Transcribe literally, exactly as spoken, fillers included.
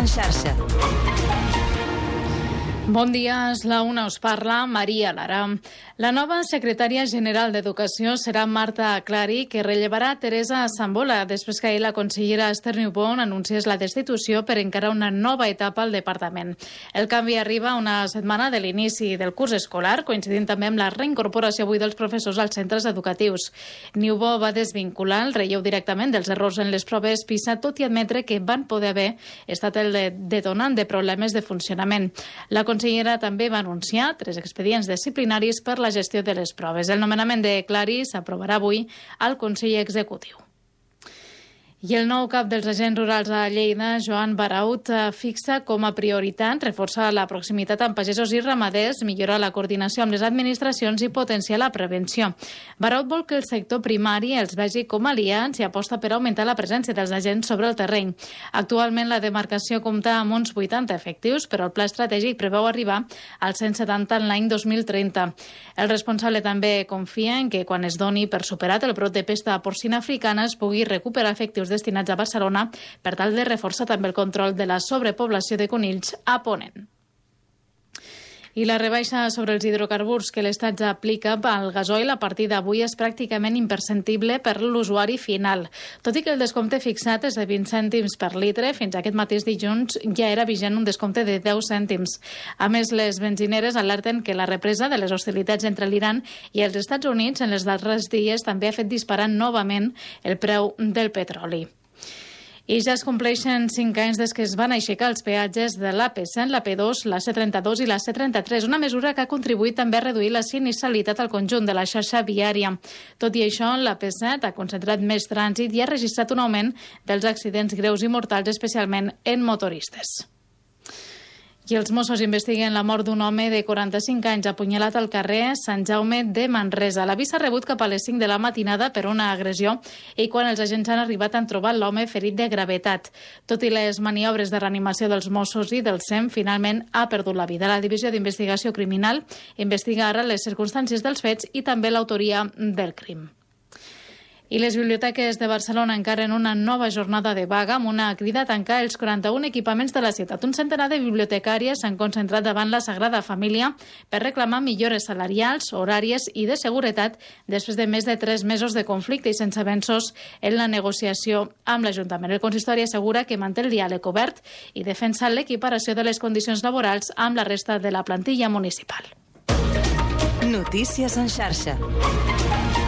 en xarxa. Bon dia, és la una, us parla Maria Lara. La nova secretària general d'Educació serà Marta Clary, que rellevarà Teresa Sambola, després que ahir la consellera Esther Newborn anunciés la destitució per encarar una nova etapa al departament. El canvi arriba una setmana de l'inici del curs escolar, coincidint també amb la reincorporació avui dels professors als centres educatius. Newborn va desvincular el relleu directament dels errors en les proves PISA, tot i admetre que van poder haver estat el detonant de problemes de funcionament. La consellera també va anunciar tres expedients disciplinaris per la gestió de les proves. El nomenament de Clary s'aprovarà avui al Consell Executiu. I el nou cap dels agents rurals a Lleida, Joan Baraut, fixa com a prioritat reforçar la proximitat amb pagesos i ramaders, millorar la coordinació amb les administracions i potenciar la prevenció. Baraut vol que el sector primari els vegi com aliats i aposta per augmentar la presència dels agents sobre el terreny. Actualment la demarcació compta amb uns vuitanta efectius, però el pla estratègic preveu arribar als cent setanta en l'any dos mil trenta. El responsable també confia en que quan es doni per superat el brot de pesta porcina africana es pugui recuperar efectius destinats a Barcelona per tal de reforçar també el control de la sobrepoblació de conills a Ponent. I la rebaixa sobre els hidrocarburs que l'Estat ja aplica al gasoil a partir d'avui és pràcticament imperceptible per l'usuari final. Tot i que el descompte fixat és de vint cèntims per litre, fins aquest mateix dilluns ja era vigent un descompte de deu cèntims. A més, les benzineres alerten que la represa de les hostilitats entre l'Iran i els Estats Units en els darrers dies també ha fet disparar novament el preu del petroli. I ja es compleixen cinc anys des que es van aixecar els peatges de l'A P set, la P dos, la C trenta-dos i la C trenta-tres, una mesura que ha contribuït també a reduir la sinistralitat al conjunt de la xarxa viària. Tot i això, l'A P set ha concentrat més trànsit i ha registrat un augment dels accidents greus i mortals, especialment en motoristes. I els Mossos investiguen la mort d'un home de quaranta-cinc anys apunyalat al carrer Sant Jaume de Manresa. L'avís s'ha rebut cap a les cinc de la matinada per una agressió i quan els agents han arribat han trobat l'home ferit de gravetat. Tot i les maniobres de reanimació dels Mossos i del S E M, finalment ha perdut la vida. La Divisió d'Investigació Criminal investiga ara les circumstàncies dels fets i també l'autoria del crim. I les biblioteques de Barcelona encaren una nova jornada de vaga amb una crida a tancar els quaranta-un equipaments de la ciutat. Un centenar de bibliotecàries s'han concentrat davant la Sagrada Família per reclamar millores salarials, horàries i de seguretat després de més de tres mesos de conflicte i sense avenços en la negociació amb l'Ajuntament. El consistori assegura que manté el diàleg obert i defensa l'equiparació de les condicions laborals amb la resta de la plantilla municipal. Notícies en xarxa.